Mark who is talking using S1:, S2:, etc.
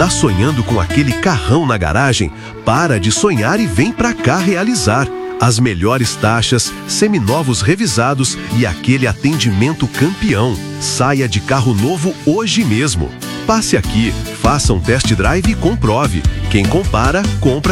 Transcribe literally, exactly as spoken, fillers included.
S1: Tá sonhando com aquele carrão na garagem? Para de sonhar e vem pra cá realizar. As melhores taxas, seminovos revisados e aquele atendimento campeão. Saia de carro novo hoje mesmo. Passe aqui, faça um test drive e comprove. Quem compara, compra